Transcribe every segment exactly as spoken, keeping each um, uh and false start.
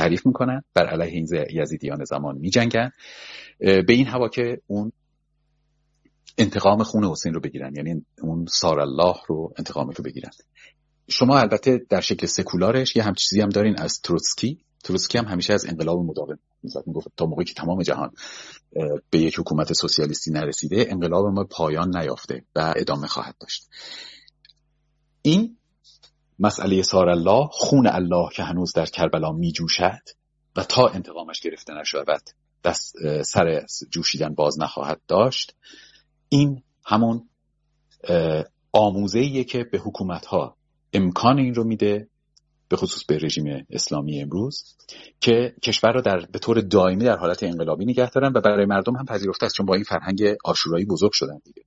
تعریف میکنن، بر علیه این یزیدیان زمان میجنگن، به این هوا که اون انتقام خون حسین رو بگیرن، یعنی اون سار الله رو انتقامش رو بگیرن. شما البته در شکل سکولارش یه همچین چیزی هم دارین از تروتسکی. تروتسکی هم همیشه از انقلاب مداوم می‌زد، میگفت تا موقعی که تمام جهان به یک حکومت سوسیالیستی نرسیده انقلاب ما پایان نیافته و ادامه خواهد داشت. این مسئله سار الله، خون الله که هنوز در کربلا میجوشد و تا انتقامش گرفته نشود دست سر جوشیدن باز نخواهد داشت، این همون آموزه‌ایه که به حکومت‌ها امکان این رو میده، به خصوص به رژیم اسلامی امروز، که کشور رو در به طور دائمی در حالت انقلابی نگه دارن و برای مردم هم پذیرفته است، چون با این فرهنگ عاشورایی بزرگ شدن دیگه.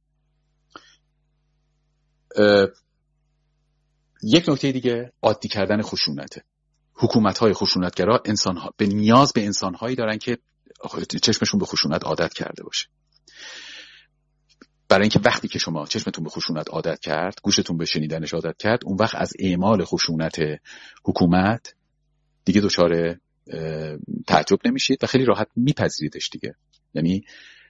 یک نکته دیگه عادی کردن خشونته. حکومت‌های خشونتگرا انسان‌ها به نیاز به انسان‌هایی دارن که چشمشون به خشونت عادت کرده باشه. برای اینکه وقتی که شما چشمتون به خشونت عادت کرد، گوشتون به شنیدنش عادت کرد، اون وقت از اعمال خشونت حکومت دیگه دچار تعجب نمیشید و خیلی راحت میپذیریدش دیگه. یعنی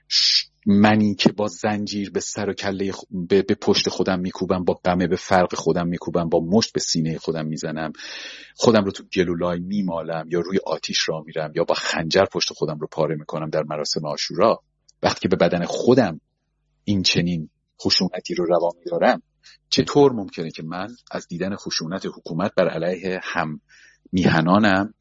منی که با زنجیر به سر و کله خ... به... به پشت خودم میکوبم، با قمه به فرق خودم میکوبم، با مشت به سینه خودم میزنم، خودم رو تو گلولای میمالم یا روی آتیش را میرم یا با خنجر پشت خودم رو پاره میکنم در مراسم عاشورا، وقتی که به بدن خودم این چنین خشونتی رو روا میدارم، چطور ممکنه که من از دیدن خشونت حکومت بر علیه هم میهنانم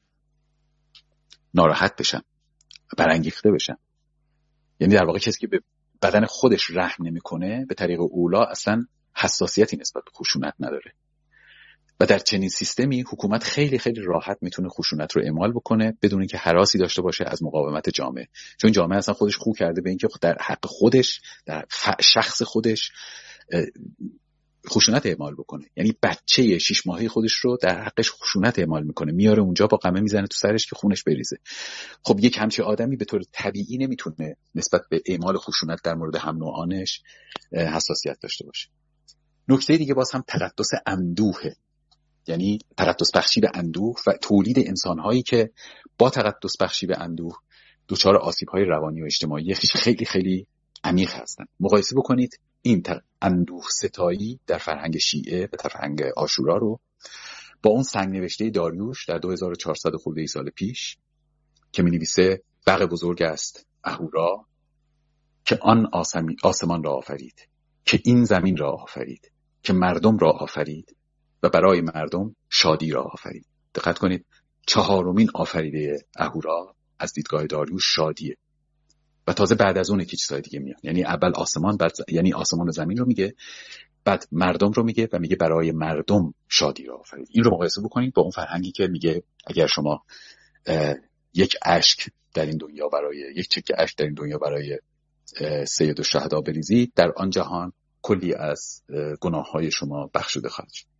ناراحت بشم، برانگیخته بشم؟ یعنی در واقع کسی که به بدن خودش رحم نمیکنه به طریق اولا اصلا حساسیتی نسبت به خشونت نداره. و در چنین سیستمی حکومت خیلی خیلی راحت میتونه خشونت رو اعمال بکنه بدون اینکه هراسی داشته باشه از مقاومت جامعه، چون جامعه اصلا خودش خو کرده به اینکه در حق خودش، در شخص خودش خشونت اعمال بکنه. یعنی بچه شش ماهه خودش رو در حقش خشونت اعمال میکنه، میاره اونجا با قمه میزنه تو سرش که خونش بریزه. خب یک همچین آدمی به طور طبیعی نمیتونه نسبت به اعمال خشونت در مورد هم نوعانش حساسیت داشته باشه. نکته دیگه باز هم تقدس اندوهه، یعنی تقدس بخشی به اندوه و تولید انسان‌هایی که با تقدس بخشی به اندوه دچار آسیب‌های روانی و اجتماعی خیلی خیلی عمیق هستن. مقایسه بکنید این اندوه ستایی در فرهنگ شیعه و فرهنگ عاشورا رو با اون سنگ نوشته داریوش در دو هزار و چهارصد خورده ای سال پیش که می‌نویسه بغ بزرگ است اهورا که آن آسمی آسمان را آفرید، که این زمین را آفرید، که مردم را آفرید و برای مردم شادی را آفرید. دقت کنید، چهارمین آفریده اهورا از دیدگاه داریوش شادیه و تازه بعد از اون که چیزای دیگه میاد. یعنی اول آسمان، بعد یعنی آسمان و زمین رو میگه، بعد مردم رو میگه و میگه برای مردم شادی را آفرید. این رو مقایسه بکنید با اون فرهنگی که میگه اگر شما یک اشک در این دنیا برای یک چکه اشک در این دنیا برای سید الشهدا بریزید، در آن جهان کلی از گناه‌های شما بخشیده خواهد شد.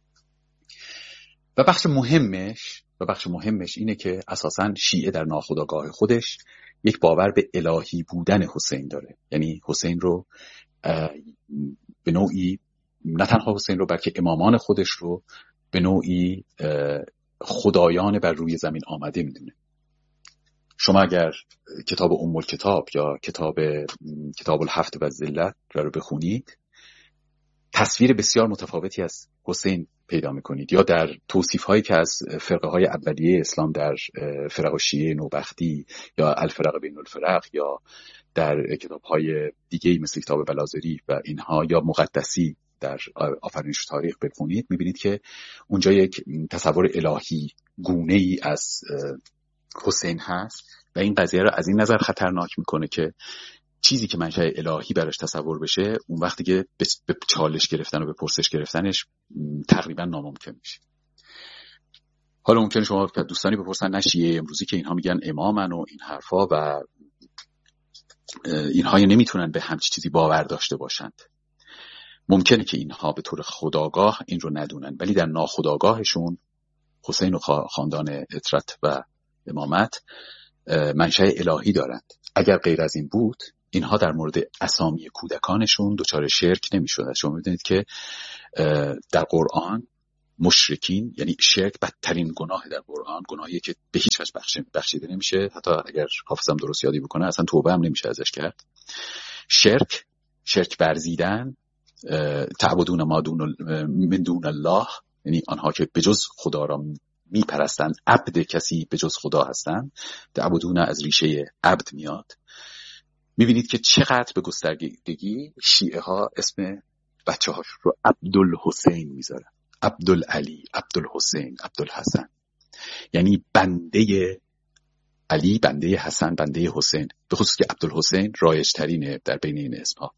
و بخش مهمش و بخش مهمش اینه که اساساً شیعه در ناخودآگاه خودش یک باور به الهی بودن حسین داره. یعنی حسین رو به نوعی، نه تنها حسین رو بلکه امامان خودش رو به نوعی خدایان بر روی زمین آمده میدونه. شما اگر کتاب ام الکتاب یا کتاب کتاب الهفت و ذلت رو بخونید، تصویر بسیار متفاوتی از حسین پیدا میکنید، یا در توصیف هایی که از فرقه های اولیه اسلام در فرق شیعه نوبختی یا الفرق بین الفرق یا در کتاب های دیگه مثل کتاب بلازری و اینها یا مقدسی در آفرینش تاریخ بخونید، میبینید که اونجا یک تصور الهی گونه ای از حسین هست و این قضیه رو از این نظر خطرناک میکنه که چیزی که منشأ الهی براش تصور بشه اون وقتی که به چالش گرفتن و به پرسش گرفتنش تقریبا ناممکن میشه. حالا ممکنه شما دوستانی بپرسن نه شیعه امروزی که اینها میگن امامن و این حرفا و اینها نمیتونن به همچی چیزی باور داشته باشند. ممکنه که اینها به طور خودآگاه این رو ندونن، ولی در ناخودآگاهشون حسین و خاندان اطرت و امامت منشأ الهی دارند. اگر غیر از این بود اینها در مورد اسامی کودکانشون دچار شرک نمی‌شدند. شما می‌دونید که در قرآن مشرکین، یعنی شرک بدترین گناه در قرآن، گناهی که به هیچ وجه بخش بخشیده نمیشه، حتی اگر حافظم درست یادی بکنه اصلا توبه هم نمیشه ازش کرد. شرک، شرک ورزیدن، تعبدون ما دون من دون الله، یعنی آنها که به جز خدا را میپرستند، عبد کسی به جز خدا هستند. تعبدون از ریشه عبد میاد. میبینید که چقدر به گستردگی شیعه ها اسم بچه هاش رو عبدالحسین میذارن، عبدالعلی، عبدالحسین، عبدالحسن، یعنی بنده علی، بنده حسن، بنده حسین، به خصوص که عبدالحسین رایج ترینه در بین این اسمها.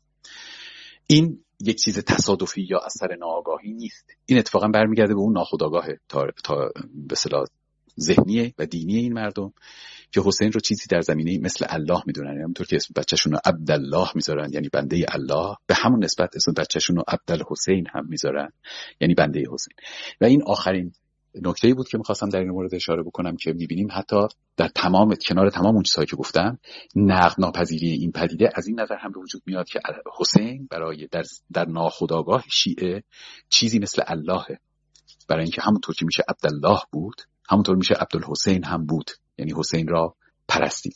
این یک چیز تصادفی یا اثر ناآگاهی نیست، این اتفاقا برمیگرده به اون ناخودآگاه تا تا به اصطلاح ذهنی و دینی این مردم که حسین رو چیزی در زمینه مثل الله میدونن، یعنی همونطور که اسم بچه‌شون رو عبدالله میذارن یعنی بنده الله، به همون نسبت اسم بچه‌شون رو عبدالحسین هم میذارن یعنی بنده حسین. و این آخرین نکته‌ای بود که می‌خواستم در این مورد اشاره بکنم که می‌بینیم حتی در تمام کنار تمام اون چیزایی که گفتم، نقد ناپذیری این پدیده از این نظر هم به وجود میاد که حسین برای در در ناخودآگاه شیعه چیزی مثل اللهه، برای اینکه همونطور که میشه عبدالله بود همونطور میشه عبدالحسین هم بود، یعنی حسین را پرستید.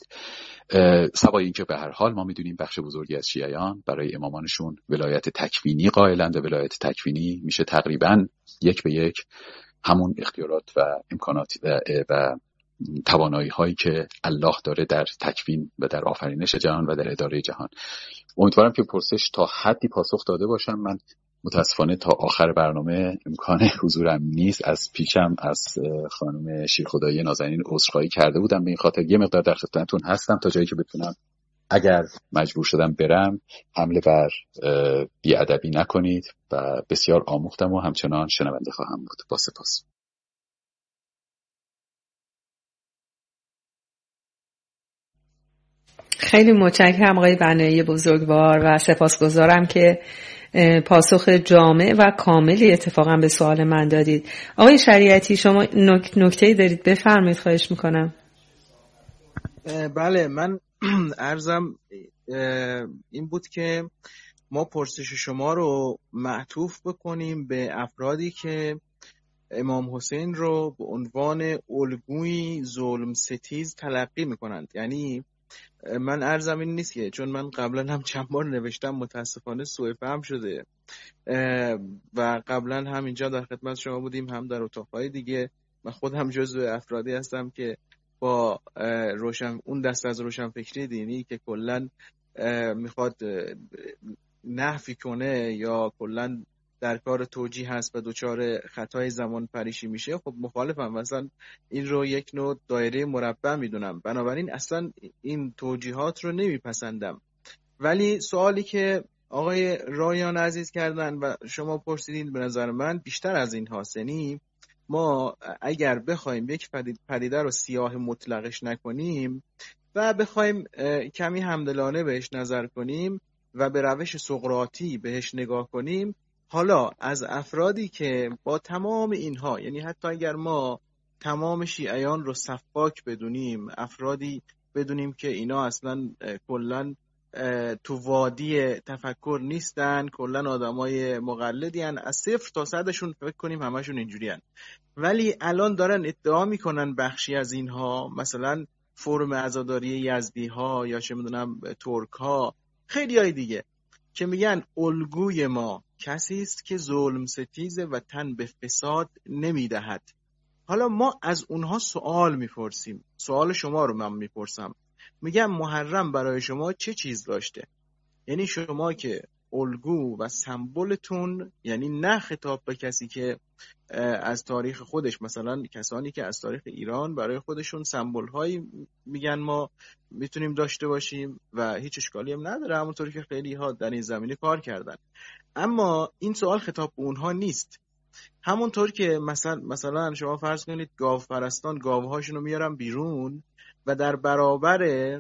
سوای اینکه به هر حال ما میدونیم بخش بزرگی از شیعیان برای امامانشون ولایت تکوینی قائلند و ولایت تکوینی میشه تقریباً یک به یک همون اختیارات و امکانات و, و توانایی هایی که الله داره در تکوین و در آفرینش جهان و در اداره جهان. امیدوارم که پرسش تا حدی پاسخ داده باشم. من متاسفانه تا آخر برنامه امکان حضورم نیست. از پیشم از خانم شیرخدایی نازنین عذرخواهی کرده بودم، به این خاطر یه مقدار در خدمتتون هستم تا جایی که بتونم. اگر مجبور شدم برم حمله بر بی‌ادبی نکنید و بسیار آموختم و همچنان شنونده خواهم بود. با سپاس. خیلی متشکرم آقای بنایی بزرگوار و سپاسگزارم که پاسخ جامع و کاملی اتفاقا به سوال من دادید. آقای شریعتی شما نکته‌ای دارید بفرمایید، خواهش میکنم. بله، من عرضم این بود که ما پرسش شما رو معطوف بکنیم به افرادی که امام حسین رو به عنوان الگوی ظلم ستیز تلقی میکنند. یعنی من عرضم این نیست که چون من قبلا هم چند بار نوشتم متاسفانه سوء فهم شده و قبلا هم اینجا در خدمت شما بودیم هم در اتاقهای دیگه، من خودم جزو افرادی هستم که با روشن اون دست از روشنفکری دینی که کلا میخواد نفی کنه یا کلا در کار توجیه هست و دوچار خطای زمان پریشی میشه، خب مخالفم. مثلا این رو یک نوع دایره مربع میدونم، بنابراین اصلا این توجیهات رو نمیپسندم. ولی سوالی که آقای رایان عزیز کردن و شما پرسیدین به نظر من بیشتر از این هاست. یعنی ما اگر بخوایم یک پدیده رو سیاه مطلقش نکنیم و بخوایم کمی همدلانه بهش نظر کنیم و به روش سقراطی بهش نگاه کنیم، حالا از افرادی که با تمام اینها، یعنی حتی اگر ما تمام شیعیان رو سفاک بدونیم، افرادی بدونیم که اینا اصلا کلن تو وادی تفکر نیستن، کلن آدمای مقلدی هن، از صفر تا صدشون فکر کنیم همشون اینجوری هن. ولی الان دارن ادعا میکنن بخشی از اینها، مثلا فرم عزاداری یزدی ها یا چه میدونم ترک ها، خیلی های دیگه، که میگن الگوی ما کسی است که ظلم ستیزه و تن به فساد نمیدهد. حالا ما از اونها سوال میپرسیم، سوال شما رو من میپرسم، میگم محرم برای شما چه چیز داشته؟ یعنی شما که الگو و سمبولتون، یعنی نه خطاب به کسی که از تاریخ خودش، مثلا کسانی که از تاریخ ایران برای خودشون سمبول هایی میگن ما میتونیم داشته باشیم و هیچ اشکالی هم نداره، همونطوری که خیلی ها در این زمینه کار کردن، اما این سوال خطاب به اونها نیست. همونطور که مثلا مثلا شما فرض کنید گاو پرستان گاوهاشون رو میارن بیرون و در برابر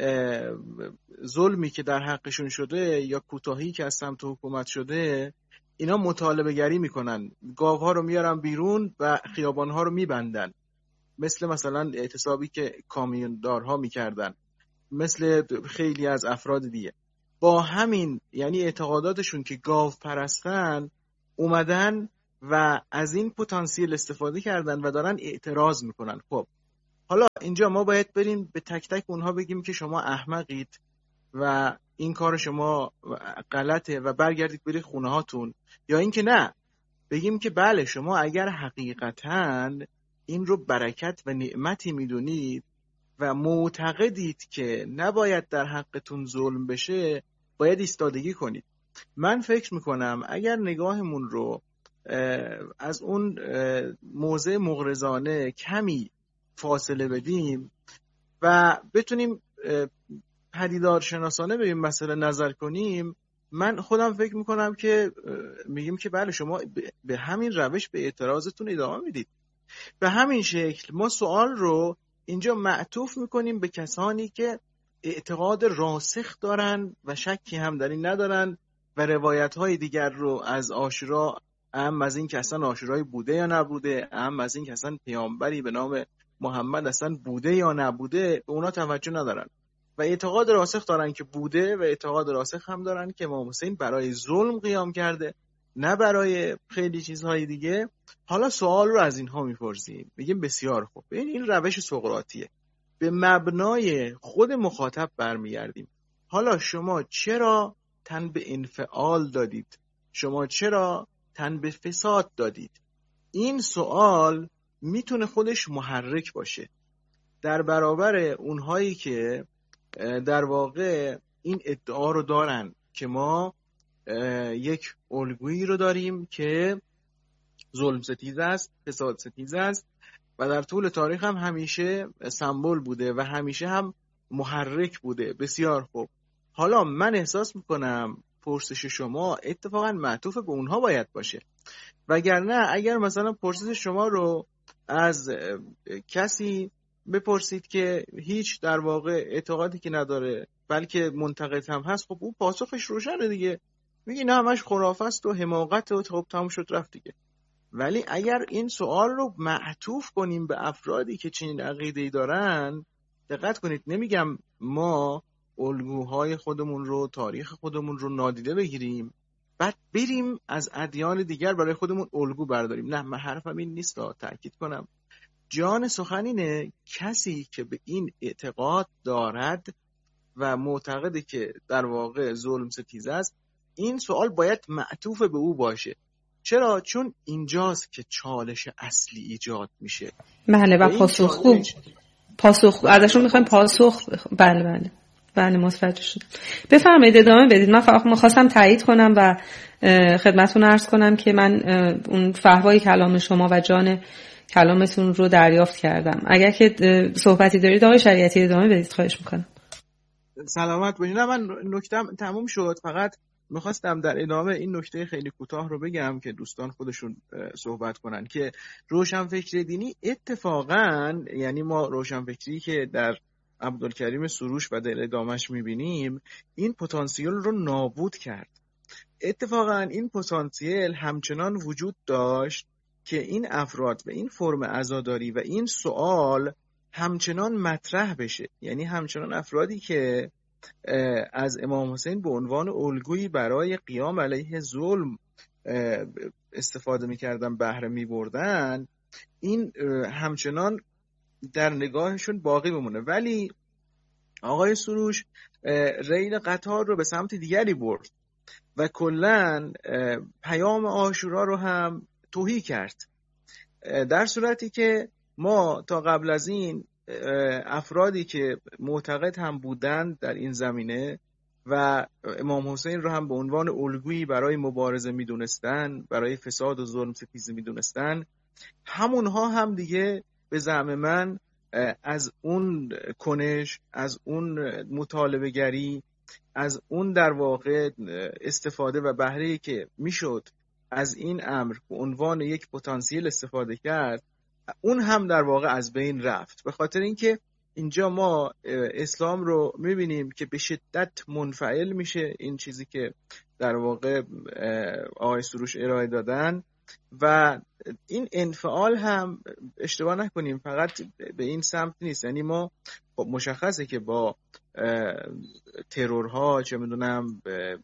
ظلمی که در حقشون شده یا کوتاهی که از سمت حکومت شده، اینا مطالبه گری میکنن، گاوها رو میارن بیرون و خیابانها رو میبندن، مثل مثلا اعتصابی که کامیوندارها میکردن، مثل خیلی از افراد دیگه. با همین یعنی اعتقاداتشون که گاو پرستن، اومدن و از این پتانسیل استفاده کردن و دارن اعتراض میکنن. خب حالا اینجا ما باید بریم به تک تک اونها بگیم که شما احمقید و این کار شما غلطه و برگردید برید خونه هاتون، یا اینکه نه بگیم که بله شما اگر حقیقتاً این رو برکت و نعمتی میدونید و معتقدید که نباید در حقتون ظلم بشه، باید ایستادگی کنید. من فکر میکنم اگر نگاهمون رو از اون موضع مغرضانه کمی فاصله بدیم و بتونیم پدیدار شناسانه به این مسئله نظر کنیم، من خودم فکر میکنم که میگیم که بله شما به همین روش به اعتراضتون ادامه میدید. به همین شکل ما سوال رو اینجا معطوف میکنیم به کسانی که اعتقاد راسخ دارن و شکی هم در این ندارن و روایت های دیگر رو از عاشورا، اهم از این که اصلا عاشورای بوده یا نبوده، اهم از این که اصلا پیامبری به نام محمد اصلا بوده یا نبوده، به اونا توجه ندارن و اعتقاد راسخ دارن که بوده و اعتقاد راسخ هم دارن که امام حسین برای ظلم قیام کرده، نه برای خیلی چیزهای دیگه. حالا سوال رو از اینها میپرسیم، میگیم بسیار خوب، این این روش سقراطیه، به مبنای خود مخاطب برمیگردیم. حالا شما چرا تن به انفعال دادید؟ شما چرا تن به فساد دادید؟ این سوال میتونه خودش محرک باشه در برابر اونهایی که در واقع این ادعا رو دارن که ما یک الگویی رو داریم که ظلم ستیز است، فساد ستیز است و در طول تاریخ هم همیشه سمبل بوده و همیشه هم محرک بوده. بسیار خوب، حالا من احساس میکنم پرسش شما اتفاقا معطوف به اونها باید باشه، وگرنه اگر مثلا پرسش شما رو از کسی بپرسید که هیچ در واقع اعتقادی که نداره بلکه منتقد هم هست، خب اون پاسخش روشنه دیگه، میگی نه همش خرافه است و حماقت و خب تموم شد رفت دیگه. ولی اگر این سوال رو معطوف کنیم به افرادی که چنین عقیده‌ای دارن، دقت کنید، نمیگم ما الگوهای خودمون رو، تاریخ خودمون رو نادیده بگیریم بعد بریم از ادیان دیگر برای خودمون الگو برداریم، نه، من حرفم این نیست، تاکید کنم جان سخن اینه کسی که به این اعتقاد دارد و معتقده که در واقع ظلم ستیز است، این سوال باید معطوف به او باشه. چرا؟ چون اینجاست که چالش اصلی ایجاد میشه. بله و پاسخ خوب پاسخ ازشون میخوایم پاسخ بله بله بله متوجه شدم. بفرمایید ادامه بدید. من فقط می‌خواستم تایید کنم و خدمتتون عرض کنم که من اون فحوای کلام شما و جان کلامتون رو دریافت کردم. اگر که صحبتی دارید آقای شریعتی ادامه بدید، خواهش میکنم. سلامت باشید. نه من نکتم تموم شد، فقط میخواستم در ادامه این نکته خیلی کوتاه رو بگم که دوستان خودشون صحبت کنن که روشنفکری دینی اتفاقا، یعنی ما روشنفکری که در عبدالکریم سروش و در ادامهش میبینیم، این پتانسیل رو نابود کرد. اتفاقا این پتانسیل همچنان وجود داشت که این افراد و این فرم عزاداری و این سوال همچنان مطرح بشه، یعنی همچنان افرادی که از امام حسین به عنوان الگویی برای قیام علیه ظلم استفاده میکردن، بهره میبردن، این همچنان در نگاهشون باقی بمونه. ولی آقای سروش ریل قطار رو به سمت دیگری برد و کلن پیام عاشورا رو هم توهی کرد، در صورتی که ما تا قبل از این افرادی که معتقد هم بودند در این زمینه و امام حسین رو هم به عنوان الگویی برای مبارزه میدونستن، برای فساد و ظلم ستیزی میدونستن، همونها هم دیگه به زعم من از اون کنش، از اون مطالبه گری، از اون در واقع استفاده و بهره‌ای که میشد از این امر به عنوان یک پتانسیل استفاده کرد، اون هم در واقع از بین رفت. به خاطر اینکه اینجا ما اسلام رو میبینیم که به شدت منفعل میشه، این چیزی که در واقع آقای سروش ارائه دادن، و این انفعال هم اشتباه نکنیم فقط به این سمت نیست. یعنی ما مشخصه که با ترورها، چه میدونم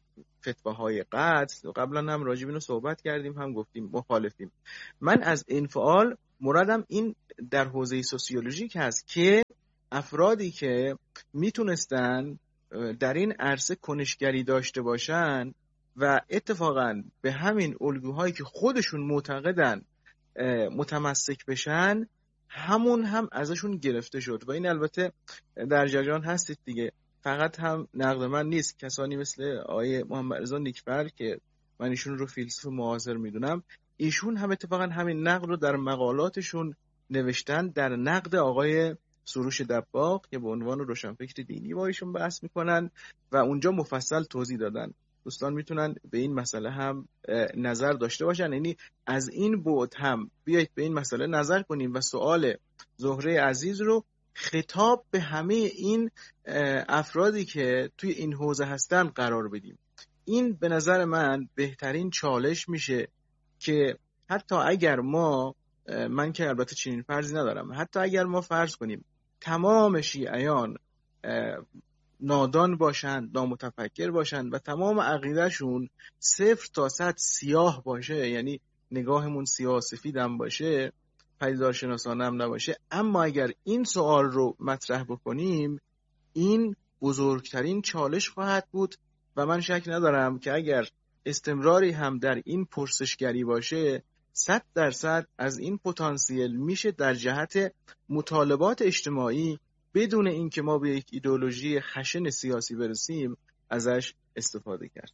فتواهای قتل، قبلا هم راجع به اینو صحبت کردیم، هم گفتیم مخالفیم. من از انفعال مرادم این در حوزه سوسیولوژیک هست که افرادی که میتونستن در این عرصه کنشگری داشته باشن و اتفاقا به همین الگوهایی که خودشون معتقدن متمسک بشن، همون هم ازشون گرفته شد. و این البته در جریان هستید دیگه، فقط هم نقد من نیست، کسانی مثل آقای محمد رضا نیکبر که من ایشون رو فیلسوف معاصر میدونم، ایشون هم اتفاقا همین نقد رو در مقالاتشون نوشتن، در نقد آقای سروش دباغ که به عنوان روشنفکر دینی با ایشون بحث میکنن و اونجا مفصل توضیح دادن. دوستان میتونن به این مسئله هم نظر داشته باشن، یعنی از این بعد هم بیایید به این مسئله نظر کنیم و سوال زهره عزیز رو خطاب به همه این افرادی که توی این حوزه هستن قرار بدیم. این به نظر من بهترین چالش میشه که حتی اگر ما، من که البته چنین فرضی ندارم، حتی اگر ما فرض کنیم تمام شیعیان نادان باشند، نامتفکر باشند و تمام عقیدهشون صفر تا صد سیاه باشه، یعنی نگاهمون سیاه سفید هم باشه، پدیدارشناسانه هم نباشه، اما اگر این سوال رو مطرح بکنیم، این بزرگترین چالش خواهد بود و من شک ندارم که اگر استمراری هم در این پرسشگری باشه، صد درصد از این پتانسیل میشه در جهت مطالبات اجتماعی بدون اینکه ما به یک ایدئولوژی خشن سیاسی برسیم ازش استفاده کرد.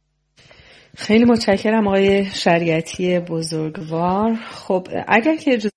خیلی متشکرم آقای شریعتی بزرگوار. خب اگر که